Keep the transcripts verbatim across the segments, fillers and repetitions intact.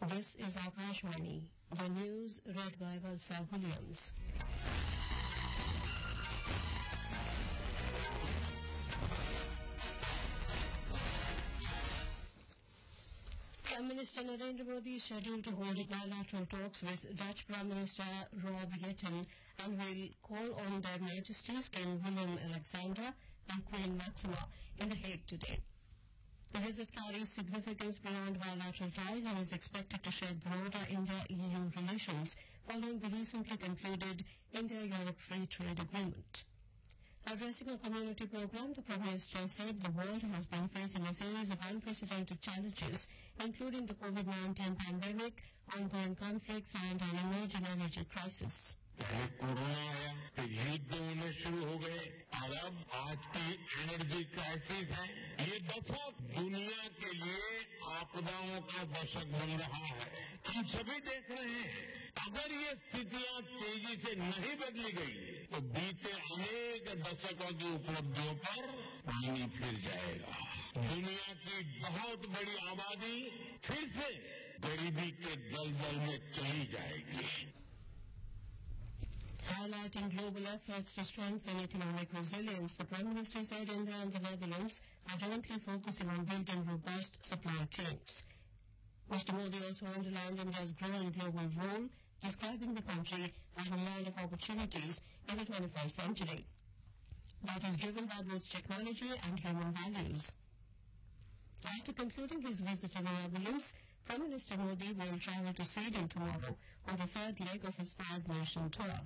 This is Akashvani, the news read by Valsa Williams. Prime Minister Narendra Modi is scheduled to hold bilateral talks with Dutch Prime Minister Rob Jetten and will call on Their Majesties King Willem-Alexander and Queen Maxima in The Hague today. The visit carries significance beyond bilateral ties and is expected to shape broader India-E U relations following the recently concluded India-Europe Free Trade Agreement. Addressing a community program, the Prime Minister said the world has been facing a series of unprecedented challenges, including the COVID nineteen pandemic, ongoing conflicts and an emerging energy crisis. युद्ध होने शुरू हो गए और अब आज की energy crisis है। ये दशक दुनिया के लिए आपदाओं का दशक बन रहा है। हम सभी देख रहे हैं अगर ये स्थितियां तेजी से नहीं बदली गई तो बीते अनेक दशकों की उपलब्धियों पर पानी फिर जाएगा। दुनिया की बहुत बड़ी आबादी फिर से गरीबी के दलदल में चली जाएगी। Highlighting global efforts to strengthen economic resilience, the Prime Minister said India and the Netherlands are jointly focusing on building robust supply chains. Mister Modi also underlined India's growing global role, describing the country as a land of opportunities in the twenty-first century that is driven by both technology and human values. After concluding his visit to the Netherlands, Prime Minister Modi will travel to Sweden tomorrow on the third leg of his five-nation tour.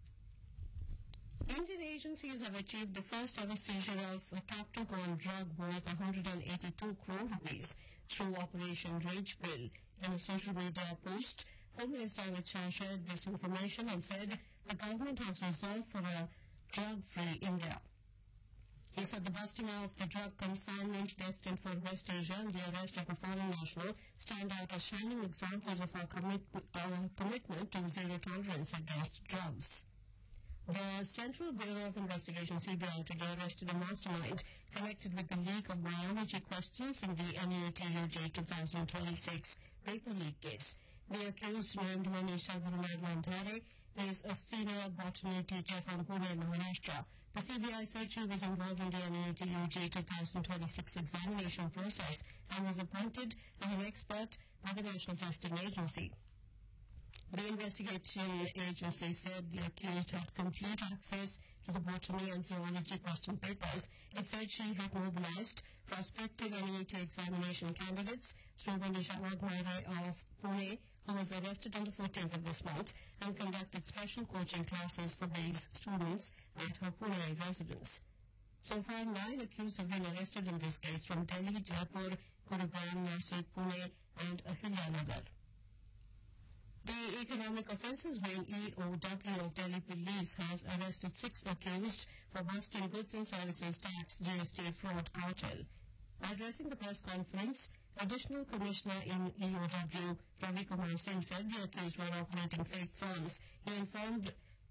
Indian agencies have achieved the first ever seizure of a Captagon drug worth one hundred eighty-two crore rupees through Operation Rage Bill. In a social media post, Home Minister Amit Shah shared this information and said the government has resolved for a drug-free India. He said the busting of the drug consignment destined for West Asia and the arrest of a foreign national stand out as shining examples of our, commit, our commitment to zero tolerance against drugs. The Central Bureau of Investigation, C B I, today arrested a mastermind connected with the leak of biology questions in the N E A T U G twenty twenty-six paper leak case. The accused, named Manisha Gurumagandhare, is a senior botany teacher from Pune, Maharashtra. The C B I said she was involved in the N E A T U G twenty twenty-six examination process and was appointed as an expert by the National Testing Agency. The investigation agency said the accused had complete access to the botany and zoology question papers. It said she had mobilized prospective N E A T examination candidates through Manisha Gurumagandhare of Pune, who was arrested on the fourteenth of this month, and conducted special coaching classes for these students at her Pune residence. So far, nine accused have been arrested in this case from Delhi, Jaipur, Gurugram, Nasik, Pune, and Ahilya. The Economic Offences Wing E O W of Delhi Police has arrested six accused for busting goods and services tax G S T fraud cartel. Addressing the press conference, Additional Commissioner in E O W Ravi Kumar Singh said the accused were operating fake firms. He informed